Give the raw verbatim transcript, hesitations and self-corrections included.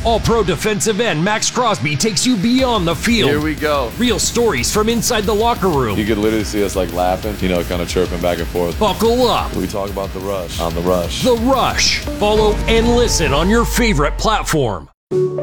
All-Pro defensive end Max Crosby takes you beyond the field. Here we go. Real stories from inside the locker room. You could literally see us like laughing, you know, kind of chirping back and forth. Buckle up. We talk about the rush on The Rush. The Rush. Follow and listen on your favorite platform.